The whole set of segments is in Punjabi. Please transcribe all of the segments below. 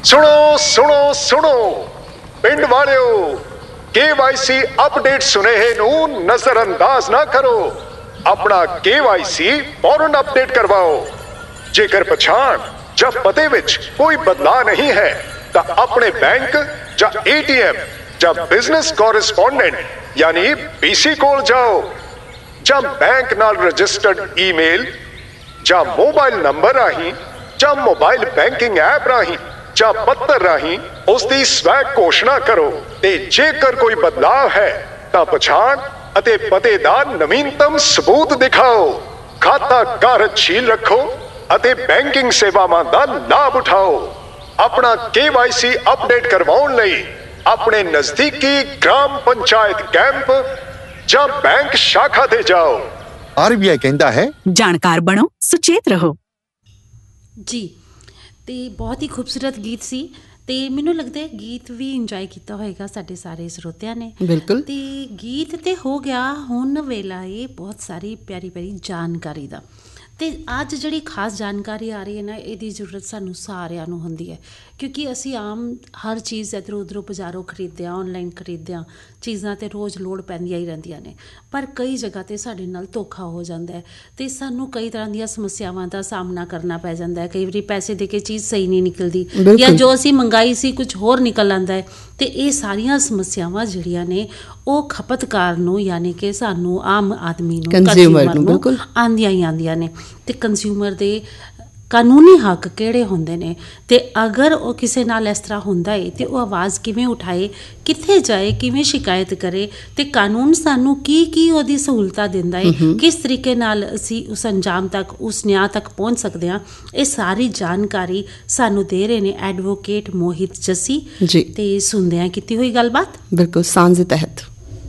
ਸੁਣੋ ਸੁਣੋ ਸੁਣੋ ਪਿੰਡ ਵਾਲਿਓ, KYC ਅਪਡੇਟ ਸੁਨੇਹੇ ਨੂੰ ਨਜ਼ਰਅੰਦਾਜ਼ ਨਾ ਕਰੋ। ਆਪਣਾ KYC ਫੌਰਨ ਅਪਡੇਟ ਕਰਵਾਓ। ਜੇਕਰ ਪਛਾਣ ਜਾਂ ਪਤੇ ਵਿੱਚ ਕੋਈ ਬਦਲਾਅ ਨਹੀਂ ਹੈ ਤਾਂ ਆਪਣੇ ਬੈਂਕ ਜਾਂ ATM ਜਾਂ ਬਿਜ਼ਨਸ ਕੋਰੈਸਪੋਂਡੈਂਟ ਯਾਨੀ BC ਕੋਲ ਜਾਓ, ਜਾਂ ਬੈਂਕ ਨਾਲ ਰਜਿਸਟਰਡ ਈਮੇਲ ਜਾਂ ਮੋਬਾਈਲ ਨੰਬਰ ਰਾਹੀਂ ਜਾਂ ਮੋਬਾਈਲ ਬੈਂਕਿੰਗ ਐਪ ਰਾਹੀਂ ਜਾਂ ਪੱਤਰ ਰਾਹੀਂ ਉਸ ਦੀ ਸਵੈ ਘੋਸ਼ਣਾ ਕਰੋ। ਤੇ ਜੇਕਰ ਕੋਈ ਬਦਲਾਅ ਹੈ ਤਾਂ ਪਛਾਣ ਅਤੇ ਪਤੇ ਦਾ ਨਵੀਨਤਮ ਸਬੂਤ ਦਿਖਾਓ। ਖਾਤਾ ਕਾਰਜਸ਼ੀਲ ਰੱਖੋ ਅਤੇ ਬੈਂਕਿੰਗ ਸੇਵਾਵਾਂ ਦਾ ਲਾਭ ਉਠਾਓ। ਆਪਣਾ KYC ਅਪਡੇਟ ਕਰਵਾਉਣ ਲਈ ਆਪਣੇ ਨਜ਼ਦੀਕੀ ਗ੍ਰਾਮ ਪੰਚਾਇਤ ਕੈਂਪ ਜਾਂ ਬੈਂਕ ਸ਼ਾਖਾ ਤੇ ਜਾਓ। RBI ਕਹਿੰਦਾ ਹੈ, ਜਾਣਕਾਰ ਬਣੋ, ਸੁਚੇਤ ਰਹੋ। ਜੀ, ਤੇ ਬਹੁਤ ਹੀ ਖੂਬਸੂਰਤ ਗੀਤ ਸੀ ਤੇ ਮੈਨੂੰ ਲੱਗਦਾ ਹੈ ਗੀਤ ਵੀ ਇੰਜੋਏ ਕੀਤਾ ਹੋਏਗਾ ਸਾਡੇ ਸਾਰੇ ਸਰੋਤਿਆਂ ਨੇ। ਬਿਲਕੁਲ। ਤੇ ਗੀਤ ਤੇ ਹੋ ਗਿਆ, ਹੁਣ ਵੇਲਾ ਇਹ ਬਹੁਤ ਸਾਰੀ ਪਿਆਰੀ ਪਿਆਰੀ ਜਾਣਕਾਰੀ ਦਾ। ਤੇ ਅੱਜ ਜਿਹੜੀ ਖਾਸ ਜਾਣਕਾਰੀ ਆ ਰਹੀ ਹੈ ਨਾ, ਇਹਦੀ ਜ਼ਰੂਰਤ ਸਾਨੂੰ ਸਾਰਿਆਂ ਨੂੰ ਹੁੰਦੀ ਹੈ, ਕਿਉਂਕਿ ਅਸੀਂ ਆਮ ਹਰ ਚੀਜ਼ ਇੱਧਰੋਂ ਉੱਧਰੋਂ ਬਾਜ਼ਾਰੋਂ ਖਰੀਦਦੇ ਹਾਂ, ਔਨਲਾਈਨ ਖਰੀਦਦੇ ਹਾਂ, ਚੀਜ਼ਾਂ ਤੇ ਰੋਜ਼ ਲੋੜ ਪੈਂਦੀਆਂ ਹੀ ਰਹਿੰਦੀਆਂ ਨੇ। ਪਰ ਕਈ ਜਗ੍ਹਾ 'ਤੇ ਸਾਡੇ ਨਾਲ ਧੋਖਾ ਹੋ ਜਾਂਦਾ ਹੈ ਅਤੇ ਸਾਨੂੰ ਕਈ ਤਰ੍ਹਾਂ ਦੀਆਂ ਸਮੱਸਿਆਵਾਂ ਦਾ ਸਾਹਮਣਾ ਕਰਨਾ ਪੈ ਜਾਂਦਾ ਹੈ। ਕਈ ਵਾਰੀ ਪੈਸੇ ਦੇ ਕੇ ਚੀਜ਼ ਸਹੀ ਨਹੀਂ ਨਿਕਲਦੀ, ਜਾਂ ਜੋ ਅਸੀਂ ਮੰਗਾਈ ਸੀ ਕੁਝ ਹੋਰ ਨਿਕਲ ਆਉਂਦਾ ਹੈ। ਅਤੇ ਇਹ ਸਾਰੀਆਂ ਸਮੱਸਿਆਵਾਂ ਜਿਹੜੀਆਂ ਨੇ ਉਹ ਖਪਤਕਾਰ ਨੂੰ, ਯਾਨੀ ਕਿ ਸਾਨੂੰ ਆਮ ਆਦਮੀ ਨੂੰ, ਕੰਜ਼ਿਊਮਰ ਨੂੰ ਆਉਂਦੀਆਂ ਹੀ ਆਉਂਦੀਆਂ ਨੇ। ਅਤੇ ਕੰਜ਼ਿਊਮਰ ਦੇ ਕਾਨੂੰਨੀ ਹੱਕ ਕਿਹੜੇ ਹੁੰਦੇ ਨੇ, ਅਤੇ ਅਗਰ ਉਹ ਕਿਸੇ ਨਾਲ ਇਸ ਤਰ੍ਹਾਂ ਹੁੰਦਾ ਹੈ ਤਾਂ ਉਹ ਆਵਾਜ਼ ਕਿਵੇਂ ਉਠਾਏ, ਕਿੱਥੇ ਜਾਏ, ਕਿਵੇਂ ਸ਼ਿਕਾਇਤ ਕਰੇ, ਅਤੇ ਕਾਨੂੰਨ ਸਾਨੂੰ ਕੀ ਉਹਦੀ ਸਹੂਲਤਾਂ ਦਿੰਦਾ ਹੈ, ਕਿਸ ਤਰੀਕੇ ਨਾਲ ਅਸੀਂ ਉਸ ਅੰਜਾਮ ਤੱਕ, ਉਸ ਨਿਆਂ ਤੱਕ ਪਹੁੰਚ ਸਕਦੇ ਹਾਂ। ਇਹ ਸਾਰੀ ਜਾਣਕਾਰੀ ਸਾਨੂੰ ਦੇ ਰਹੇ ਨੇ ਐਡਵੋਕੇਟ ਮੋਹਿਤ ਜੱਸੀ ਜੀ। ਅਤੇ ਸੁਣਦੇ ਹਾਂ ਕੀਤੀ ਹੋਈ ਗੱਲਬਾਤ ਬਿਲਕੁਲ ਸਾਂਝ ਦੇ ਤਹਿਤ।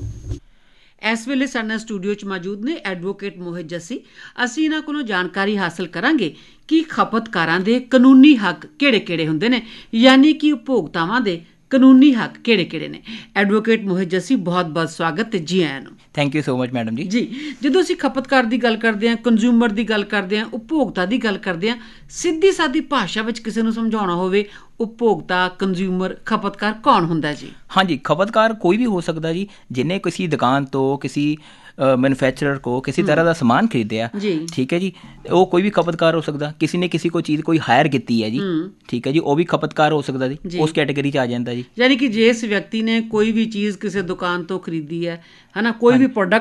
ਇਸ ਵੇਲੇ ਸਾਡੇ ਨਾਲ ਸਟੂਡੀਓ 'ਚ ਮੌਜੂਦ ਨੇ ਐਡਵੋਕੇਟ ਮੋਹਿਤ ਜੱਸੀ। ਅਸੀਂ ਇਹਨਾਂ ਕੋਲੋਂ ਜਾਣਕਾਰੀ ਹਾਸਲ ਕਰਾਂਗੇ ਕਿ ਖਪਤਕਾਰਾਂ ਦੇ ਕਾਨੂੰਨੀ ਹੱਕ ਕਿਹੜੇ-ਕਿਹੜੇ ਹੁੰਦੇ ਨੇ, ਯਾਨੀ ਕਿ ਉਪਭੋਗਤਾਵਾਂ ਦੇ ਕਾਨੂੰਨੀ ਹੱਕ ਕਿਹੜੇ-ਕਿਹੜੇ ਨੇ। ਐਡਵੋਕੇਟ ਮੋਹਿਤ ਜੱਸੀ, ਬਹੁਤ-ਬਹੁਤ ਸਵਾਗਤ ਤੇ ਜੀ ਆਇਆਂ ਨੂੰ। Thank you so much madam ਜੀ। ਜੀ, ਜਦੋਂ ਅਸੀਂ ਖਪਤਕਾਰ ਦੀ ਗੱਲ ਕਰਦੇ ਹਾਂ, ਕੰਜ਼ਿਊਮਰ ਦੀ ਗੱਲ ਕਰਦੇ ਹਾਂ, ਉਪਭੋਗਤਾ ਦੀ ਗੱਲ ਕਰਦੇ ਹਾਂ, ਸਿੱਧੀ ਸਾਦੀ ਭਾਸ਼ਾ ਵਿੱਚ ਕਿਸੇ ਨੂੰ ਸਮਝਾਉਣਾ ਹੋਵੇ, ਉਪਭੋਗਤਾ, ਕੰਜ਼ਿਊਮਰ, ਖਪਤਕਾਰ ਕੌਣ ਹੁੰਦਾ ਜੀ? ਹਾਂਜੀ, ਖਪਤਕਾਰ ਕੋਈ ਵੀ ਹੋ ਸਕਦਾ ਜੀ, ਜਿਹਨੇ ਕਿਸੇ ਦੁਕਾਨ ਤੋਂ, ਕਿਸੇ ਮੈਨੂਫੈਕਚਰਰ ਕੋ ਕਿਸੇ ਤਰ੍ਹਾਂ ਦਾ ਸਮਾਨ ਖਰੀਦਿਆ, ਠੀਕ ਹੈ ਜੀ, ਉਹ ਕੋਈ ਵੀ ਖਪਤਕਾਰ ਹੋ ਸਕਦਾ। ਕਿਸੇ ਨੇ ਕਿਸੇ ਕੋਈ ਚੀਜ਼ ਕੋਈ ਹਾਇਰ ਕੀਤੀ ਹੈ ਜੀ, ਠੀਕ ਹੈ ਜੀ, ਉਹ ਵੀ ਖਪਤਕਾਰ ਹੋ ਸਕਦਾ ਜੀ, ਉਸ ਕੈਟੇਗਰੀ 'ਚ ਆ ਜਾਂਦਾ ਜੀ। ਯਾਨੀ ਕਿ ਜਿਸ ਵਿਅਕਤੀ ਨੇ ਕੋਈ ਵੀ ਚੀਜ਼ ਕਿਸੇ ਦੁਕਾਨ ਤੋਂ ਖਰੀਦੀ ਹੈ ਨਾ, ਕੋਈ ਵੀ ਪ੍ਰੋਡਕਟ